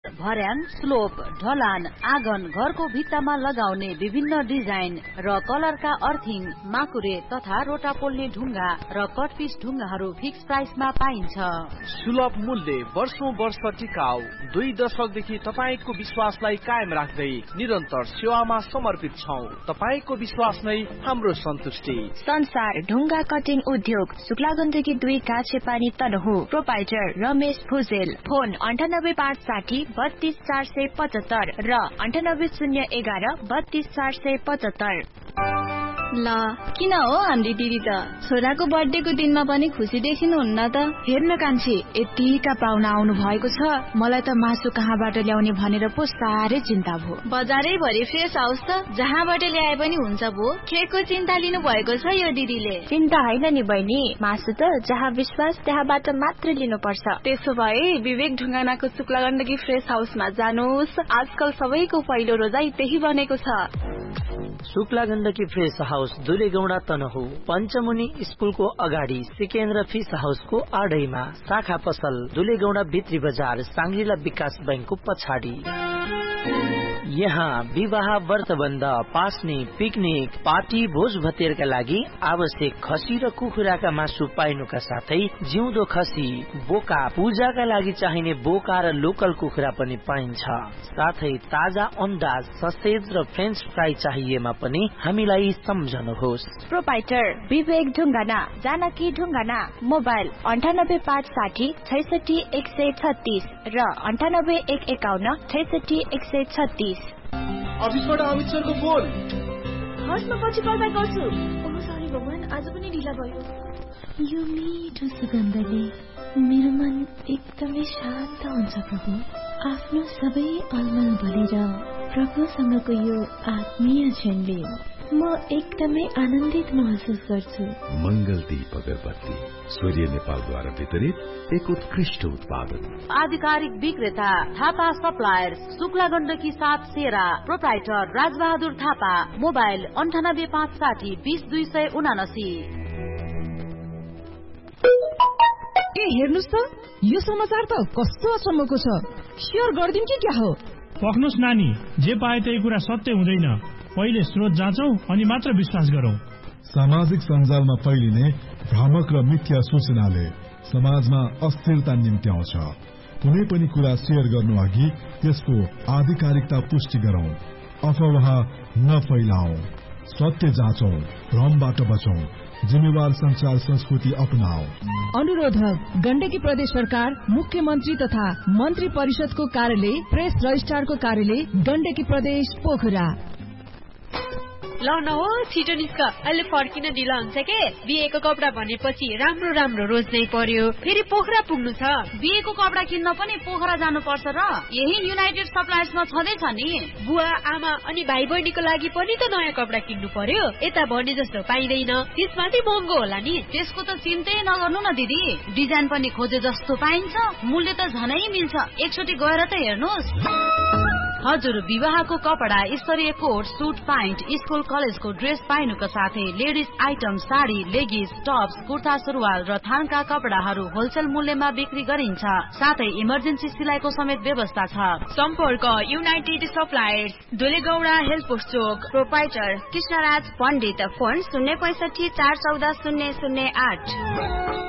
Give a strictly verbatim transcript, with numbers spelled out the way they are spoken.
भर्याङ, स्लोप, ढलान, आँगन, घरको भित्तामा लगाउने विभिन्न डिजाइन र कलरका अर्थिङ, माकुरे तथा रोटा पोल्ने ढुङ्गा र कटपिस ढुङ्गाहरू फिक्स प्राइसमा पाइन्छ। सुलभ मूल्य, वर्षौं वर्ष टिकाउ, दुई दशकदेखि तपाईको विश्वासलाई कायम राख्दै निरन्तर सेवामा समर्पित छौं। तपाईको विश्वास नै हाम्रो सन्तुष्टि। संसार ढुङ्गा कटिङ उद्योग, शुक्लागण्डकी दुई काछे पानी तनहु। प्रोपाइटर रमेश भुजेल। फोन अन्ठानब्बे पाँच साठी बत्तीस चार सय पचहत्तर र अन्ठानब्बे शून्य एघार बत्तीस चार सय पचहत्तर। ल किन हो हाम्री दिदी त छोराको बर्थडेको दिनमा पनि खुसी देखिनुहुन्न त? हेर्न कान्छी, यतिका पाहुना आउनु भएको छ, मलाई त मासु कहाँबाट ल्याउने भनेर पो साह्रै चिन्ता भयो। बजारै भरि फ्रेस हाउस त जहाँबाट ल्याए पनि हुन्छ भो। केको चिन्ता लिनु भएको छ यो दिदीले? चिन्ता होइन नि बहिनी, मासु त जहाँ विश्वास त्यहाँबाट मात्र लिनुपर्छ। त्यसो भए विवेक ढुङ्गानाको शुक्लागण्डकी फ्रेस हाउसमा जानुहोस्। आजकल सबैको पहिलो रोजाइ त्यही बनेको छ। शुक्लागण्डकी फ्रेस हाउस दुलेगौडा तनहु। पञ्चमुनि स्कुलको अगाडि सिकेन्द्र फिस हाउसको आडैमा। शाखा पसल दुलेगौडा भित्री बजार, सांग्रिला विकास बैंकको पछाडि। यहाँ विवाह, व्रतबन्ध, पास्ने, पिकनिक, पार्टी, भोज भतेरका लागि आवश्यक खसी र कुखुराका मासु पाइनुका साथै जिउँदो खसी, बोका, पूजाका लागि चाहिने बोका र लोकल कुखुरा पनि पाइन्छ। साथै ताजा अन्डा, ससेज र फ्रेन्च फ्राई चाहिएमा पनि हामीलाई सम्झनुहोस्। प्रोपाइटर विवेक ढुङ्गाना, जानकी ढुङ्गाना। मोबाइल अन्ठानब्बे पाँच साठी छैसठी एक सय छत्तीस र अन्ठानब्बे एक एकाउन्न छैसठी एक सय छत्तीस। अफिसबाट अमित सरको फोन। हस्, म पछि कल ब्याक गर्छु। ओह सरी भगवान, आज पनि ढिला भयो। यो मिठो सुगन्धले मेरो मन एकदमै शान्त हुन्छ प्रभु। आफ्नो सबै अलमल भुलेर प्रभुसँगको यो आत्मीय क्षणले म एकदमै आनन्दित महसुस गर्छु। मंगल दीप अगरबत्ती, सूर्य नेपालद्वारा वितरित एक उत्कृष्ट उत्पादन। आधिकारिक विक्रेता थापा सप्लायर्स, शुक्लागण्डकी साथ सेरा। प्रोप्राइटर राजबहादुर थापा। मोबाइल अन्ठानब्बे पाँच साठी बीस दुई सय उनासी। ए हेर्नुस् त, यो समाचार त कस्तो अचम्मको छ। शेयर गर्दिन कि क्या हो? पक्नुस् नानी, जे पाए त्यही कुरा सत्य हुँदैन। पहिले स्रोत जाँचौ अनि मात्र विश्वास गरौं। सामाजिक सञ्जालमा फैलिने भ्रामक र मिथ्या सूचनाले समाजमा अस्थिरता निम्त्याउँछ। कुनै पनि कुरा शेयर गर्नु अघि त्यसको आधिकारिकता पुष्टि गरौं। अफवाह नफैलाऊ, सत्य जाँचौ, भ्रमबाट बचौं, जिम्मेवार संचार संस्कृति अपनाऊ। अनुरोधक गण्डकी प्रदेश सरकार, मुख्यमन्त्री तथा मन्त्री परिषदको कार्यालय, प्रेस रजिस्ट्रारको कार्यालय, गण्डकी प्रदेश पोखरा। ल न हो, छिटो निस्क, अहिले फर्किन ढिला हुन्छ के। बिहेको कपडा भनेपछि राम्रो राम्रो रोज्नै पर्यो, फेरि पोखरा पुग्नु छ। बिहेको कपडा किन्न पनि पोखरा जानु पर्छ र? यही युनाइटेड सप्लायर्समा छँदैछ नि। बुवा, आमा अनि भाइ बहिनीको लागि पनि त नयाँ कपडा किन्नु पर्यो। यता भने जस्तो पाइँदैन, त्यसमाथि महँगो होला नि। त्यसको त चिन्तै नगर्नु न दिदी, डिजाइन पनि खोजे जस्तो पाइन्छ, मूल्य त झनै मिल्छ। एकचोटि गएर त हेर्नुहोस्। हजुर, विवाहको कपडा, स्तरीय कोट, सुट, प्यान्ट, स्कुल कलेजको ड्रेस पाइनुका साथै ladies item, sari, लेगिज, Tops, kurta सुरुवाल र थानका कपडाहरू होलसेल मूल्यमा बिक्री गरिन्छ। साथै इमर्जेन्सी सिलाइको समेत व्यवस्था छ। सम्पर्क युनाइटेड सप्लायर्स, दुलेगौडा हेल्थ पोस्ट चोक। प्रोपाइटर कृष्णराज पण्डित। फोन शून्य पैसठी चार चौध शून्य शून्य आठ।